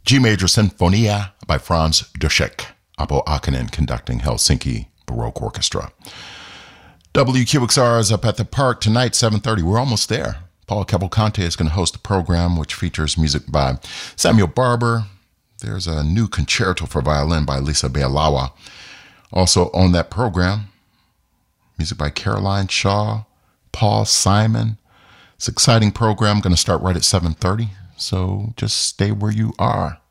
G Major Sinfonia by Franz Duschek, Apo Akinen conducting Helsinki Baroque Orchestra. WQXR is up at the park tonight, 7:30. We're almost there. Paul Cavalcante is going to host the program, which features music by Samuel Barber. There's a new concerto for violin by Lisa Bealawa. Also on that program, music by Caroline Shaw, Paul Simon. It's an exciting program, going to start right at 7:30. So just stay where you are.